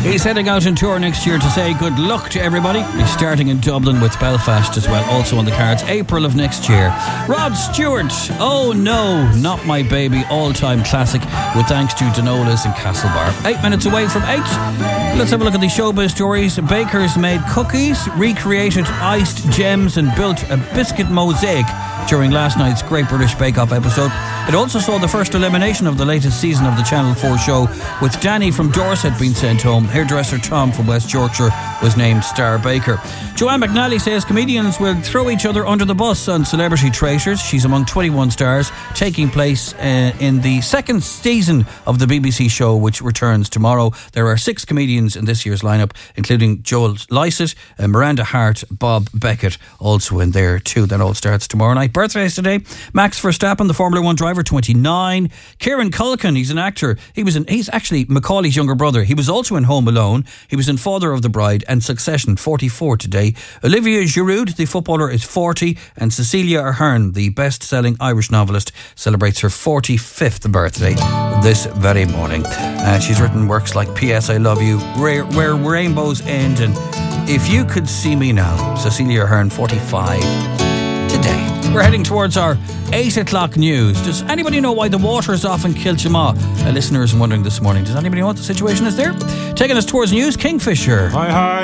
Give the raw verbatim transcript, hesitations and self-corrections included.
He's heading out on tour next year to say good luck to everybody. He's starting in Dublin with Belfast as well, also on the cards, April of next year. Rod Stewart, Oh No, Not My Baby, all-time classic, with thanks to Denola's in Castlebar. Eight minutes away from eight. Let's have a look at the showbiz stories. Bakers made cookies, recreated iced gems and built a biscuit mosaic during last night's Great British Bake Off episode. It also saw the first elimination of the latest season of the Channel four show, with Danny from Dorset being sent home. Hairdresser Tom from West Yorkshire was named Star Baker. Joanne McNally says comedians will throw each other under the bus on Celebrity Traitors. She's among twenty-one stars, taking place uh, in the second season of the B B C show, which returns tomorrow. There are six comedians in this year's lineup, including Joel Lycett, uh, Miranda Hart, Bob Beckett, also in there too. That all starts tomorrow night. Birthdays today: Max Verstappen, the Formula One driver, twenty-nine. Kieran Culkin, he's an actor. He was in, he's actually Macaulay's younger brother. He was also in Home Alone. He was in Father of the Bride and Succession, forty-four today. Olivia Giroud, the footballer, is forty, and Cecilia Ahern, the best-selling Irish novelist, celebrates her forty-fifth birthday this very morning. Uh, she's written works like P S I Love You, Where, Where Rainbows End, and If You Could See Me Now. Cecilia Ahern, forty-five today. We're heading towards our eight o'clock news. Does anybody know why the water is off in Kilchamaw? A listener is wondering this morning. Does anybody know what the situation is there? Taking us towards news, Kingfisher. Hi, hi.